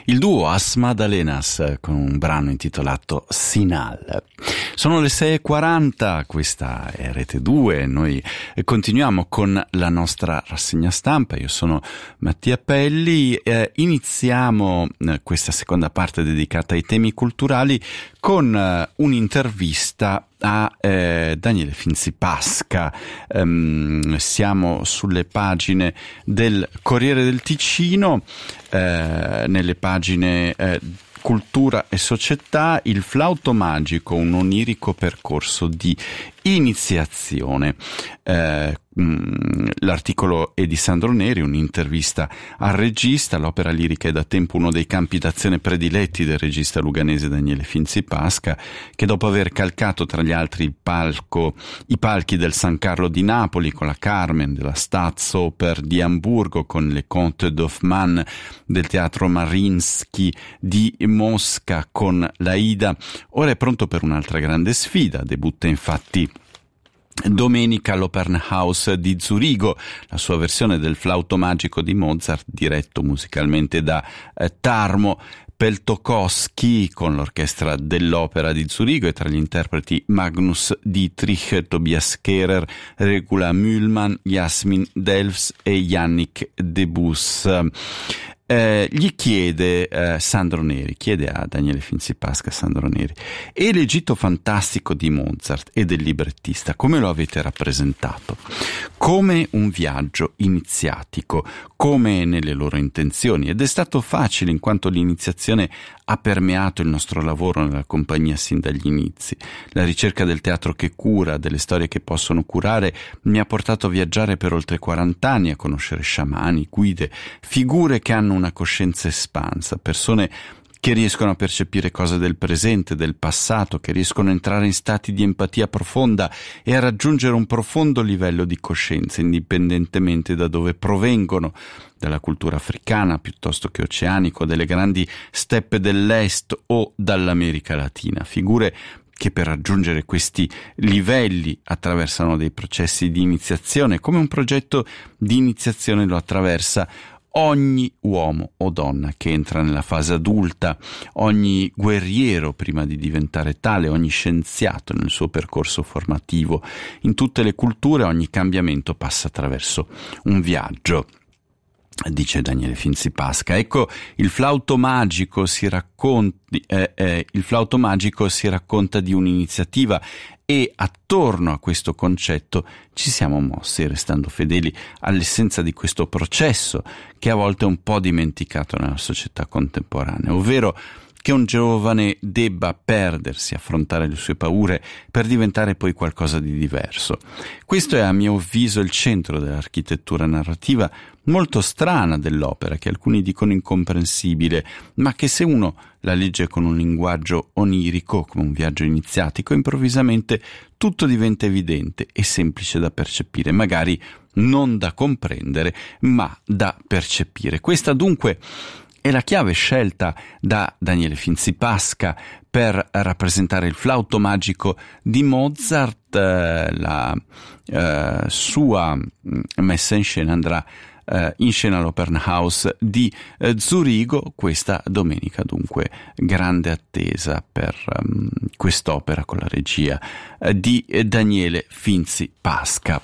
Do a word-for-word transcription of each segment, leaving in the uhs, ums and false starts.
Il duo As Madalenas con un brano intitolato Sinal. Sono le sei e quaranta, questa è Rete due, noi continuiamo con la nostra rassegna stampa. Io sono Mattia Pelli, eh, iniziamo eh, questa seconda parte dedicata ai temi culturali con eh, un'intervista a eh, Daniele Finzi Pasca. Um, siamo sulle pagine del Corriere del Ticino, eh, nelle pagine eh, Cultura e Società, il flauto magico, un onirico percorso di iniziazione. Eh, l'articolo è di Sandro Neri, un'intervista al regista. L'opera lirica è da tempo uno dei campi d'azione prediletti del regista luganese Daniele Finzi Pasca, che dopo aver calcato tra gli altri il palco, i palchi del San Carlo di Napoli con la Carmen, della Staatsoper di Amburgo con le Contes d'Hoffmann, del Teatro Mariinsky di Mosca con l'Aida, ora è pronto per un'altra grande sfida. Debutta infatti domenica all'Opernhaus di Zurigo la sua versione del flauto magico di Mozart, diretto musicalmente da eh, Tarmo Peltokoski con l'orchestra dell'Opera di Zurigo, e tra gli interpreti Magnus Dietrich, Tobias Kehrer, Regula Mühlmann, Jasmin Delfs e Yannick Debus. Eh, gli chiede eh, Sandro Neri, chiede a Daniele Finzi Pasca Sandro Neri: e l'Egitto fantastico di Mozart e del librettista, come lo avete rappresentato? Come un viaggio iniziatico, come nelle loro intenzioni, ed è stato facile in quanto l'iniziazione ha permeato il nostro lavoro nella compagnia sin dagli inizi. La ricerca del teatro che cura, delle storie che possono curare, mi ha portato a viaggiare per oltre quaranta anni, a conoscere sciamani, guide, figure che hanno una coscienza espansa, persone che riescono a percepire cose del presente, del passato, che riescono a entrare in stati di empatia profonda e a raggiungere un profondo livello di coscienza, indipendentemente da dove provengono, dalla cultura africana piuttosto che oceanico, delle grandi steppe dell'est o dall'America Latina. Figure che per raggiungere questi livelli attraversano dei processi di iniziazione, come un progetto di iniziazione lo attraversa ogni uomo o donna che entra nella fase adulta, ogni guerriero prima di diventare tale, ogni scienziato nel suo percorso formativo. In tutte le culture ogni cambiamento passa attraverso un viaggio, dice Daniele Finzi Pasca. Ecco, il flauto magico si racconti, eh, eh, il flauto magico si racconta di un'iniziativa, e attorno a questo concetto ci siamo mossi, restando fedeli all'essenza di questo processo che a volte è un po' dimenticato nella società contemporanea, ovvero che un giovane debba perdersi, affrontare le sue paure per diventare poi qualcosa di diverso. Questo è a mio avviso il centro dell'architettura narrativa molto strana dell'opera, che alcuni dicono incomprensibile, ma che se uno la legge con un linguaggio onirico, come un viaggio iniziatico, improvvisamente tutto diventa evidente e semplice da percepire, magari non da comprendere, ma da percepire. Questa dunque è la chiave scelta da Daniele Finzi Pasca per rappresentare il flauto magico di Mozart. La eh, sua messa in scena andrà eh, in scena all'Opernhaus di eh, Zurigo questa domenica, dunque grande attesa per um, quest'opera con la regia eh, di eh, Daniele Finzi Pasca.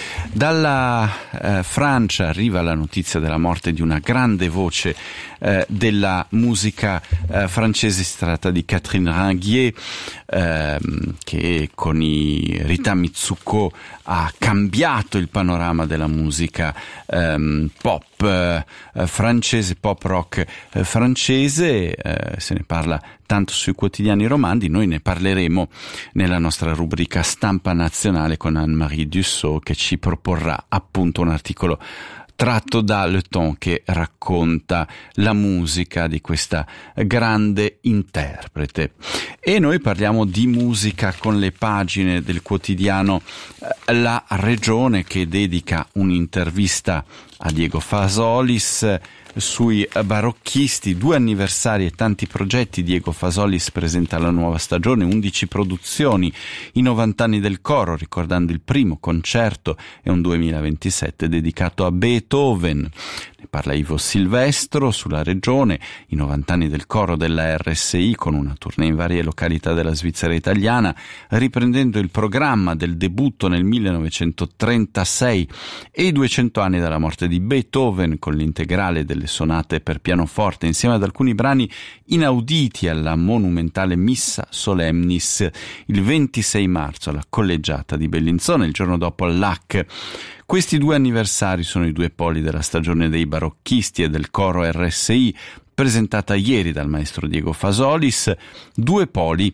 Dalla eh, Francia arriva la notizia della morte di una grande voce eh, della musica eh, francese. Si tratta di Catherine Ringuet, eh, che con i Rita Mitsuko ha cambiato il panorama della musica ehm, pop eh, francese, pop rock eh, francese. Eh, se ne parla tanto sui quotidiani romandi, noi ne parleremo nella nostra rubrica Stampa Nazionale con Anne-Marie Dussault, che ci proporrà appunto un articolo tratto da Le Temps che racconta la musica di questa grande interprete. E noi parliamo di musica con le pagine del quotidiano La Regione, che dedica un'intervista a Diego Fasolis sui barocchisti, due anniversari e tanti progetti. Diego Fasolis presenta la nuova stagione, undici produzioni, i novanta anni del coro, ricordando il primo concerto, e un duemilaventisette dedicato a Beethoven. Ne Parla Ivo Silvestro sulla regione, i novanta anni del coro della R S I con una tournée in varie località della Svizzera italiana, riprendendo il programma del debutto nel millenovecentotrentasei e i duecento anni dalla morte di Beethoven con l'integrale delle sonate per pianoforte insieme ad alcuni brani inauditi alla monumentale Missa Solemnis il ventisei marzo alla Collegiata di Bellinzona, il giorno dopo all'A C. Questi due anniversari sono i due poli della stagione dei barocchisti e del coro R S I, presentata ieri dal maestro Diego Fasolis, due poli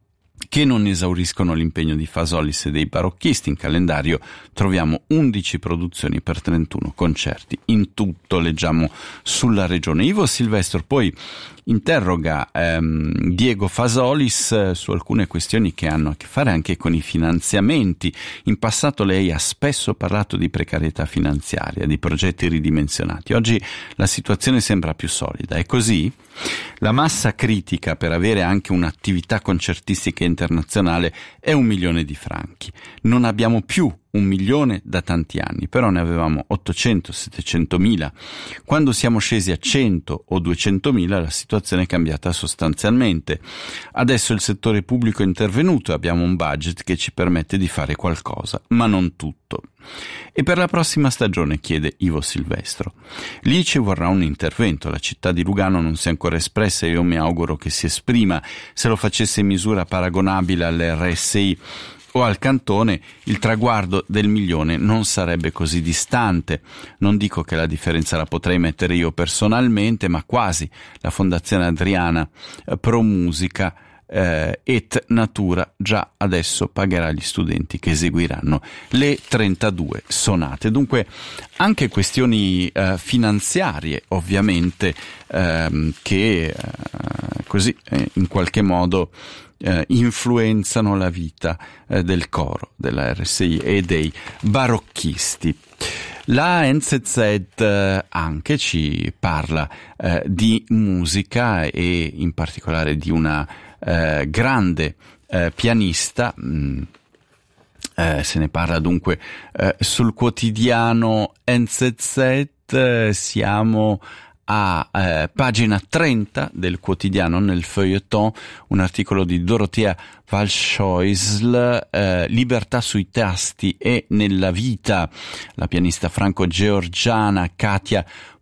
che non esauriscono l'impegno di Fasolis e dei barocchisti. In calendario troviamo undici produzioni per trentuno concerti. In tutto leggiamo sulla regione. Ivo Silvestro poi interroga ehm, Diego Fasolis eh, su alcune questioni che hanno a che fare anche con i finanziamenti. In passato lei ha spesso parlato di precarietà finanziaria, di progetti ridimensionati. Oggi la situazione sembra più solida. È così? La massa critica per avere anche un'attività concertistica internazionale è un milione di franchi. Non abbiamo più un milione da tanti anni, però ne avevamo ottocento settecentomila. Quando siamo scesi a cento o duecentomila la situazione è cambiata sostanzialmente. Adesso il settore pubblico è intervenuto e abbiamo un budget che ci permette di fare qualcosa, ma non tutto. E per la prossima stagione, chiede Ivo Silvestro. Lì ci vorrà un intervento, la città di Lugano non si è ancora espressa e io mi auguro che si esprima. Se lo facesse in misura paragonabile all'R S I o al cantone, il traguardo del milione non sarebbe così distante. Non dico che la differenza la potrei mettere io personalmente, ma quasi. La Fondazione Adriana eh, Pro Musica eh, et Natura già adesso pagherà gli studenti che eseguiranno le trentadue sonate. Dunque anche questioni eh, finanziarie ovviamente ehm, che eh, così eh, in qualche modo Eh, influenzano la vita eh, del coro della R S I e dei barocchisti. La N Z Z eh, anche ci parla eh, di musica e in particolare di una eh, grande eh, pianista. mh, eh, se ne parla dunque eh, sul quotidiano N Z Z. eh, siamo a eh, pagina trenta del quotidiano, nel feuilleton, un articolo di Dorothea Valscheusl, eh, Libertà sui tasti e nella vita. La pianista franco-georgiana Katia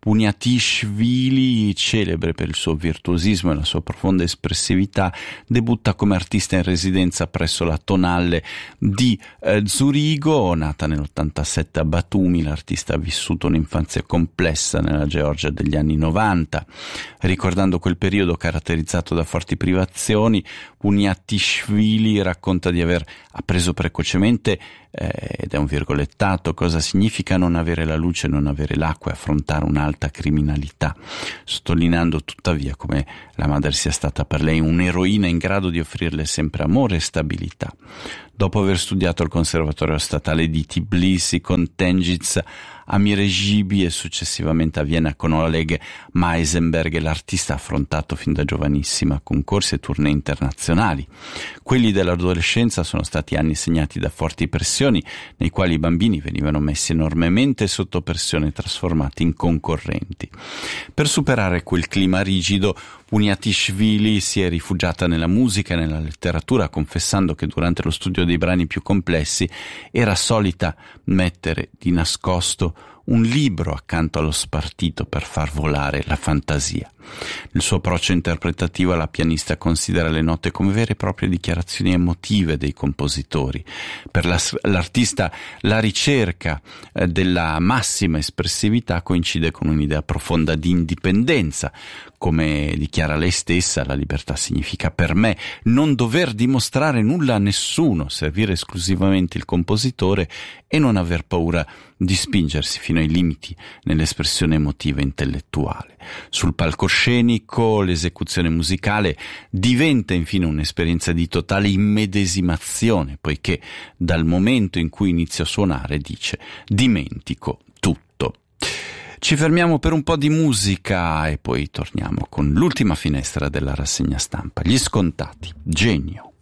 Puniatishvili, celebre per il suo virtuosismo e la sua profonda espressività, debutta come artista in residenza presso la Tonale di eh, Zurigo. Nata nell'ottantasette a Batumi, l'artista ha vissuto un'infanzia complessa nella Georgia degli anni novanta. Ricordando quel periodo caratterizzato da forti privazioni, Puniatishvili racconta di aver appreso precocemente, eh, ed è un virgolettato, cosa significa non avere la luce, non avere l'acqua e affrontare un'alta criminalità, sottolineando tuttavia come la madre sia stata per lei un'eroina in grado di offrirle sempre amore e stabilità. Dopo aver studiato al Conservatorio Statale di Tbilisi con Tengiz Amirejibi e successivamente a Vienna con Oleg Meisenberg, l'artista ha affrontato fin da giovanissima concorsi e tournée internazionali. Quelli dell'adolescenza sono stati anni segnati da forti pressioni, nei quali i bambini venivano messi enormemente sotto pressione e trasformati in concorrenti. Per superare quel clima rigido, Puniatishvili si è rifugiata nella musica e nella letteratura, confessando che durante lo studio dei brani più complessi era solita mettere di nascosto un libro accanto allo spartito per far volare la fantasia. Nel suo approccio interpretativo la pianista considera le note come vere e proprie dichiarazioni emotive dei compositori. Per la, l'artista la ricerca eh, della massima espressività coincide con un'idea profonda di indipendenza. Come dichiara lei stessa, la libertà significa per me non dover dimostrare nulla a nessuno, servire esclusivamente il compositore e non aver paura di spingersi fino ai limiti nell'espressione emotiva e intellettuale. Sul palcoscenico l'esecuzione musicale diventa infine un'esperienza di totale immedesimazione, poiché dal momento in cui inizio a suonare, dice, dimentico tutto. Ci fermiamo per un po' di musica e poi torniamo con l'ultima finestra della rassegna stampa, Gli Scontati, Genio.